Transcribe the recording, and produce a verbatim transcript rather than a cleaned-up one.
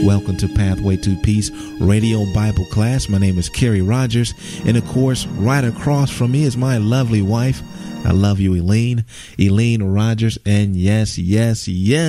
Welcome to Pathway to Peace Radio Bible Class. My name is Kerry Rogers, and of course, right across from me is my lovely wife. I love you, Elaine. Elaine Rogers, and yes, yes, yes.